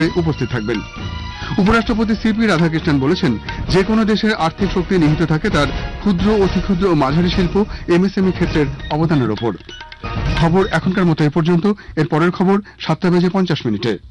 উপস্থিত থাকবেন। উপরাষ্ট্রপতি সিপি রাধাকৃষ্ণন বলেছেন, যে কোনো দেশের আর্থিক শক্তি নিহিত থাকে তার ক্ষুদ্র, অতি ক্ষুদ্র ও মাঝারি শিল্প, এমএসএমই ক্ষেত্রের অবদানের ওপর। খবর এখনকার মতো এ পর্যন্ত। এর পরের খবর 7:50 মিনিটে।